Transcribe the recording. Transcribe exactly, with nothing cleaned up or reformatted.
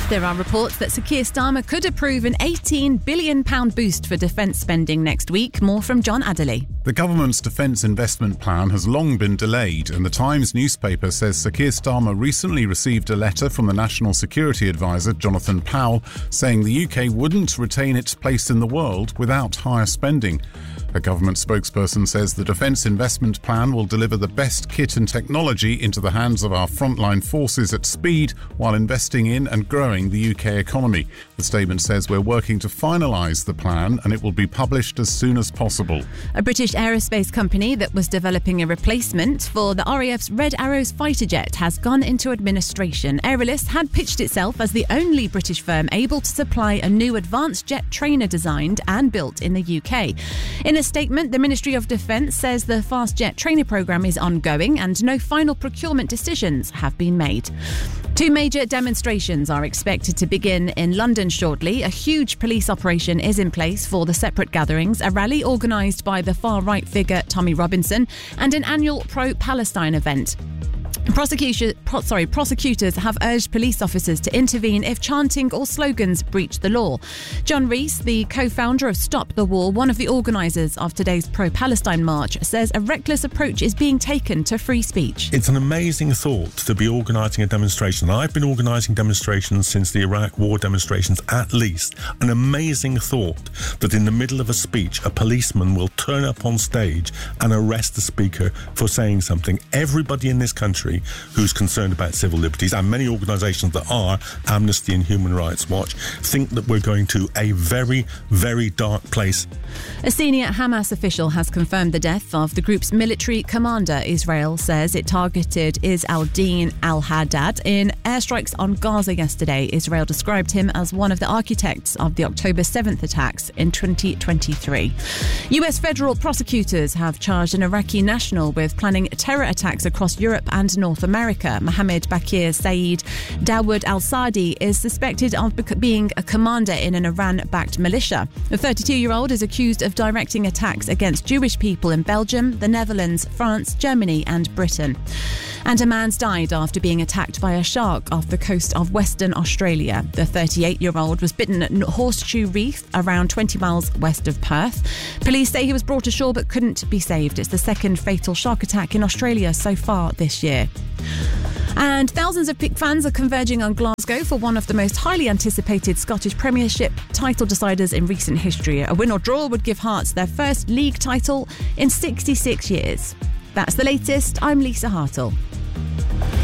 There are reports that Sir Keir Starmer could approve an eighteen billion pounds boost for defence spending next week. More from John Adderley. The government's defence investment plan has long been delayed, and the Times newspaper says Sir Keir Starmer recently received a letter from the National Security Advisor, Jonathan Powell, saying the U K wouldn't retain its place in the world without higher spending. A government spokesperson says the defence investment plan will deliver the best kit and technology into the hands of our frontline forces at speed while investing in and growing the U K economy. The statement says we're working to finalise the plan and it will be published as soon as possible. A British aerospace company that was developing a replacement for the R A F's Red Arrows fighter jet has gone into administration. Aeralis had pitched itself as the only British firm able to supply a new advanced jet trainer designed and built in the U K. In a statement, the Ministry of Defence says the fast jet trainer programme is ongoing and no final procurement decisions have been made. Two major demonstrations are expected to begin in London shortly. A huge police operation is in place for the separate gatherings, a rally organised by the far-right figure Tommy Robinson, and an annual pro-Palestine event. Prosecution, pro, sorry, prosecutors have urged police officers to intervene if chanting or slogans breach the law. John Rees, the co-founder of Stop the War, one of the organisers of today's pro-Palestine march, says a reckless approach is being taken to free speech. It's an amazing thought to be organising a demonstration. I've been organising demonstrations since the Iraq War demonstrations, at least. An amazing thought that in the middle of a speech, a policeman will turn up on stage and arrest the speaker for saying something. Everybody in this country who's concerned about civil liberties, and many organisations that are, Amnesty and Human Rights Watch, think that we're going to a very, very dark place. A senior Hamas official has confirmed the death of the group's military commander. Israel says it targeted Is al-Din al-Haddad in airstrikes on Gaza yesterday. Israel described him as one of the architects of the October seventh attacks in twenty twenty-three. U S federal prosecutors have charged an Iraqi national with planning terror attacks across Europe and North America. Mohammed Bakir Saeed Dawood al-Sadi is suspected of being a commander in an Iran-backed militia. The thirty-two-year-old is accused of directing attacks against Jewish people in Belgium, the Netherlands, France, Germany and Britain. And a man's died after being attacked by a shark off the coast of Western Australia. The thirty-eight-year-old was bitten at Horseshoe Reef, around twenty miles west of Perth. Police say he was brought ashore but couldn't be saved. It's the second fatal shark attack in Australia so far this year. And thousands of Pick fans are converging on Glasgow for one of the most highly anticipated Scottish Premiership title deciders in recent history. A win or draw would give Hearts their first league title in sixty-six years. That's the latest. I'm Lisa Hartle.